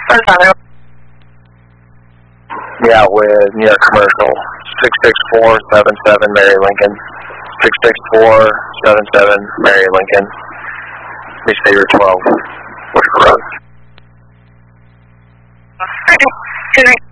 Yeah, with New York Commercial, 66477 Mary Lincoln. 66477 Mary Lincoln. Receiver 12, Woodford Road. Okay, good night.